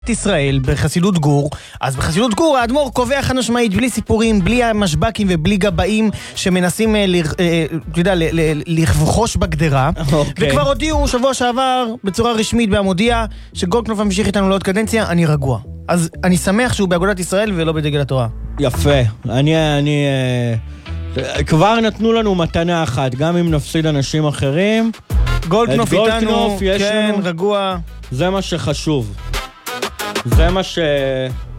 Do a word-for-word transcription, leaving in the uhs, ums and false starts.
ישראל בחסידות גור, אז בחסידות גור האדמו"ר קובע חד משמעית, בלי סיפורים, בלי המשבקים ובלי גבאים שמנסים לכבוש בגדרה. וכבר הודיעו שבוע שעבר בצורה רשמית בהמודיע שגולדקנופ ממשיך איתנו לעוד קדנציה. אני רגוע, אז אני שמח שהוא באגודת ישראל ולא בדגל התורה. יפה. אני אני כבר נתנו לנו מתנה אחת, גם אם נפסיד אנשים אחרים, גולדקנופ איתנו, כן, רגוע. זה מה שחשוב. זה מה ש...